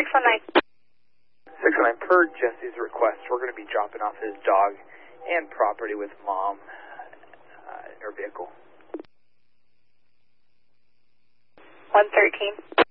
619. 619, per Jesse's request, we're going to be dropping off his dog and property with Mom in her vehicle. 113.